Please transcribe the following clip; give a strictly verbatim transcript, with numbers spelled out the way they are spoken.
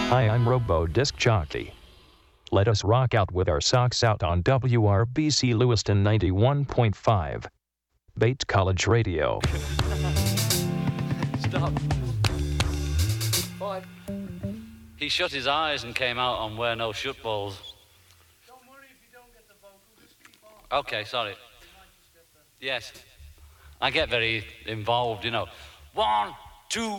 Hi, I'm Robo Disc Jockey. Let us rock out with our socks out on W R B C Lewiston ninety-one point five. Bates College Radio. Stop. Five. He shut his eyes and came out on Wear No Shut Balls. Don't worry if you don't get the vocal, just keep on. Okay, sorry. Yes. I get very involved, you know. One, two,